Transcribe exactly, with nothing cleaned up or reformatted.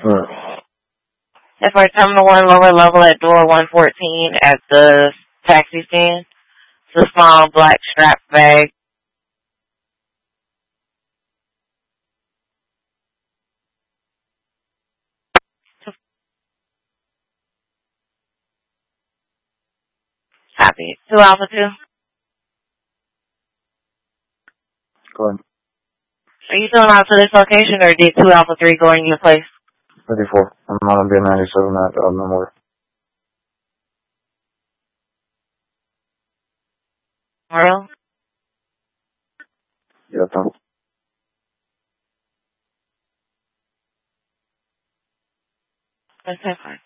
Alright. If I come to one lower level at door one fourteen at the taxi stand, it's a small black strap bag. Copy. Two Alpha Two. Go ahead. Are you still out to this location, or did Two Alpha Three go in your place? thirty-four. I'm on B ninety-seven at uh, Memorial. Memorial? Yeah, thanks. That's fine.